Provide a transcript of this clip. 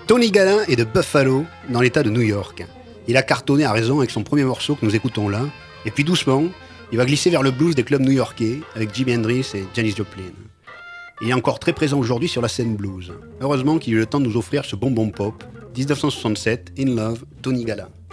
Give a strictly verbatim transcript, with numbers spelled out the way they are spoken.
Tony Galan est de Buffalo, dans l'état de New York. Il a cartonné à raison avec son premier morceau que nous écoutons là, et puis doucement, il va glisser vers le blues des clubs new-yorkais avec Jimi Hendrix et Janis Joplin. Il est encore très présent aujourd'hui sur la scène blues. Heureusement qu'il a eu le temps de nous offrir ce bonbon pop, dix-neuf cent soixante-sept, In Love, Tony Galan.